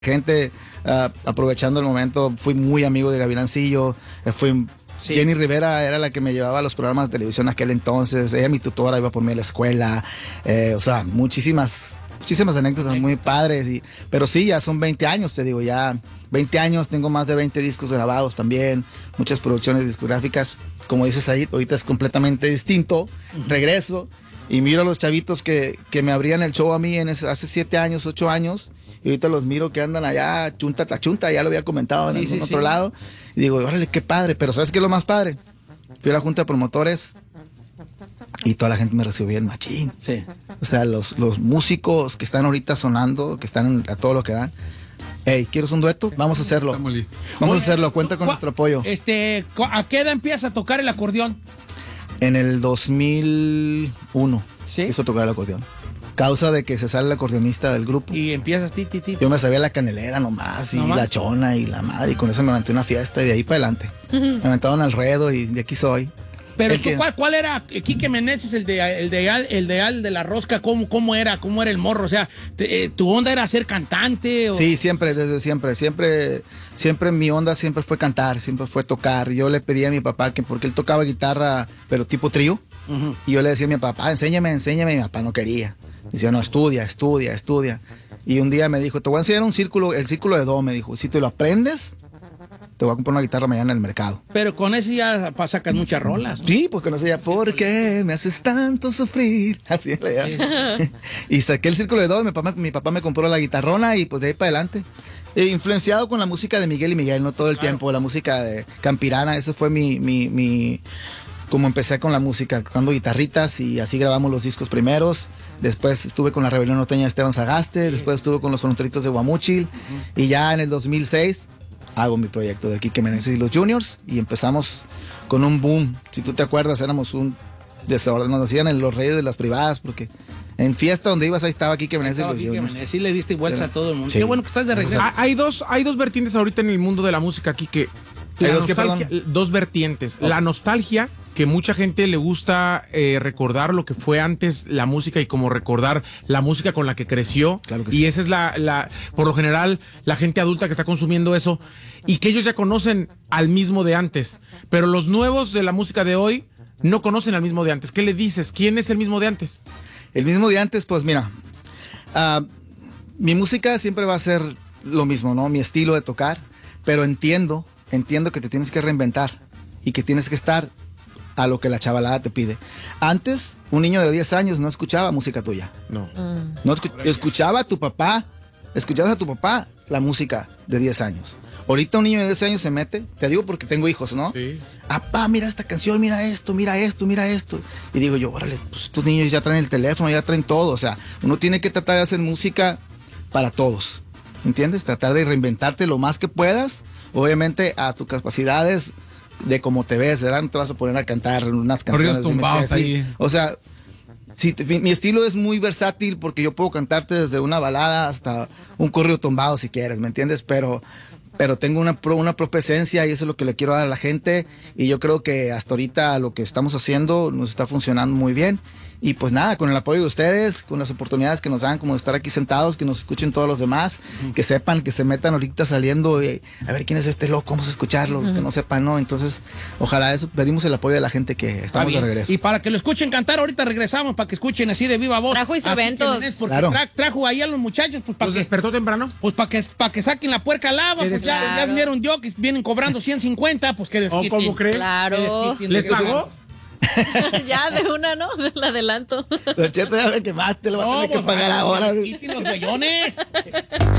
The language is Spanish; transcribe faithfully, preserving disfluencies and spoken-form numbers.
gente, uh, aprovechando el momento, fui muy amigo de Gavilancillo, eh, fui... Sí. Jenny Rivera era la que me llevaba a los programas de televisión aquel entonces, ella mi tutora, iba por mí a la escuela, eh, o sea, muchísimas, muchísimas anécdotas muy padres, y, pero sí, ya son veinte años, te digo, ya veinte años, tengo más de veinte discos grabados también, muchas producciones discográficas, como dices ahí, ahorita es completamente distinto, uh-huh. Regreso y miro a los chavitos que, que me abrían el show a mí en ese, hace siete años, ocho años, y ahorita los miro que andan allá, chunta, ta chunta, ya lo había comentado en sí, algún sí, otro sí. lado. Y digo, órale, qué padre. Pero ¿sabes qué es lo más padre? Fui a la junta de promotores y toda la gente me recibió bien machín. Sí. O sea, los, los músicos que están ahorita sonando, que están a todo lo que dan. Hey, ¿quieres un dueto? Vamos a hacerlo. Vamos Oye, a hacerlo, cuenta con nuestro apoyo. Este, ¿a qué edad empieza a tocar el acordeón? En el dos mil uno. ¿Sí? Hizo tocar el acordeón. Causa de que se sale el acordeonista del grupo. Y empiezas ti, ti, ti. Yo me sabía la canelera nomás, y ¿nomás? La chona y la madre, y con eso me aventé una fiesta y de ahí para adelante. Uh-huh. Me aventaron al ruedo y de aquí soy. Pero tú, que... ¿cuál, ¿cuál era Quique Meneses, el de el de el de, el de la rosca? ¿Cómo, cómo era? ¿Cómo era el morro? O sea, te, eh, ¿tu onda era ser cantante? O... Sí, siempre, desde siempre, siempre, siempre mi onda siempre fue cantar, siempre fue tocar. Yo le pedí a mi papá que, porque él tocaba guitarra, pero tipo trío, uh-huh. Y yo le decía a mi papá, enséñame, enséñame, y mi papá no quería. Decía, no, estudia, estudia, estudia. Y un día me dijo, te voy a enseñar un círculo, el círculo de do, me dijo. Si te lo aprendes, te voy a comprar una guitarra mañana en el mercado. Pero con eso ya sacan muchas rolas, ¿no? Sí, pues con eso ya, ¿por qué me haces tanto sufrir? Así le llamo. Y saqué el círculo de do, mi papá, mi papá me compró la guitarrona y pues de ahí para adelante. E influenciado con la música de Miguel y Miguel, no todo el claro. tiempo, la música de Campirana, ese fue mi... mi, mi como empecé con la música, tocando guitarritas y así grabamos los discos primeros. Después estuve con la Rebelión Norteña de Esteban Sagaste, sí. Después estuve con los Fronteritos de Guamúchil, uh-huh. Y ya en el dos mil seis hago mi proyecto de Quique Meneses y los Juniors y empezamos con un boom. Si tú te acuerdas, éramos un desorden, nos hacían en los Reyes de las Privadas, porque en fiesta donde ibas ahí estaba Quique Meneses y los Quique Juniors. Meneses, sí le diste vueltas a todo el mundo. Sí. Qué bueno que estás de regreso. Ah, hay, dos, hay dos vertientes ahorita en el mundo de la música, Quique. ¿Hay dos, qué, dos vertientes. Oh. La nostalgia, que mucha gente le gusta eh, recordar lo que fue antes la música y como recordar la música con la que creció. Claro que y sí. esa es la, la, por lo general, la gente adulta que está consumiendo eso y que ellos ya conocen al mismo de antes. Pero los nuevos de la música de hoy no conocen al mismo de antes. ¿Qué le dices? ¿Quién es el mismo de antes? El mismo de antes, pues mira, uh, mi música siempre va a ser lo mismo, ¿no? Mi estilo de tocar, pero entiendo, entiendo que te tienes que reinventar y que tienes que estar a lo que la chavalada te pide. Antes, un niño de diez años no escuchaba música tuya. No. Mm. No escu- escuchaba a tu papá, escuchabas a tu papá la música de diez años. Ahorita un niño de diez años se mete, te digo porque tengo hijos, ¿no? Sí. Apá, mira esta canción, mira esto, mira esto, mira esto. Y digo yo, órale, pues estos niños ya traen el teléfono, ya traen todo. O sea, uno tiene que tratar de hacer música para todos. ¿Entiendes? Tratar de reinventarte lo más que puedas, obviamente a tus capacidades, de cómo te ves, ¿verdad? No te vas a poner a cantar unas canciones. Corridos tumbados ahí. O sea, sí, mi, mi estilo es muy versátil porque yo puedo cantarte desde una balada hasta un corrido tumbado si quieres, ¿me entiendes? Pero, pero tengo una, una propresencia y eso es lo que le quiero dar a la gente y yo creo que hasta ahorita lo que estamos haciendo nos está funcionando muy bien. Y pues nada, con el apoyo de ustedes, con las oportunidades que nos dan, como de estar aquí sentados, que nos escuchen todos los demás, uh-huh. Que sepan, que se metan ahorita saliendo, y a ver quién es este loco, vamos a escucharlo, uh-huh. Los que no sepan, ¿no? Entonces, ojalá eso, pedimos el apoyo de la gente que estamos de regreso. Y para que lo escuchen cantar, ahorita regresamos, para que escuchen así de viva voz. Trajo instrumentos. Porque claro. tra- trajo ahí a los muchachos, pues para ¿Los que... despertó temprano? Pues para que, pa que saquen la puerca al agua, pues ya, claro. ya vinieron yo, que vienen cobrando ciento cincuenta, pues que desquiten. ¿Cómo creen? Claro. ¿Les pagó? Ya de una, ¿no? Del adelanto. Don Cheto, ya me quemaste, lo voy a No, tener que pues, pagar ahora. Desquiten los güeyones.